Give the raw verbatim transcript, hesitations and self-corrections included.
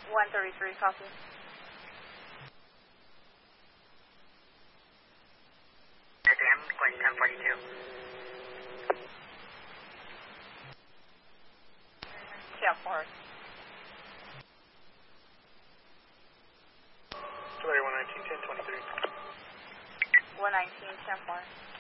one thirty-three, copy. Damn, going ten forty-two. ten four. Delay one nineteen, ten twenty-three. one nineteen, ten four.